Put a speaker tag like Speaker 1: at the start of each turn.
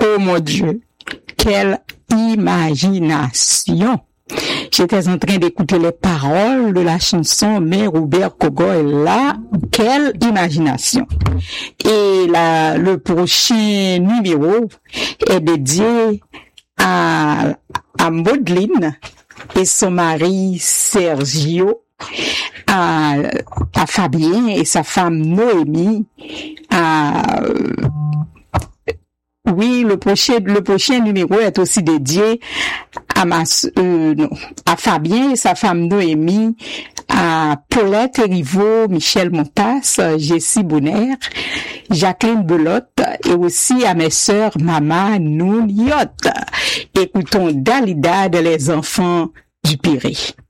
Speaker 1: Oh mon Dieu, quelle imagination! J'étais en train d'écouter les paroles de la chanson, mais Robert Kogo est là. Quelle imagination! Et le prochain numéro est dédié à Maudeline et son mari Sergio, à Fabien et sa femme Noémie, oui, le prochain numéro est aussi dédié à Fabien et sa femme Noémie, à Paulette Erivo, Michel Montas, Jessie Bonner, Jacqueline Belotte et aussi à mes sœurs Mama Nouniot. Écoutons Dalida de Les Enfants du Pirée.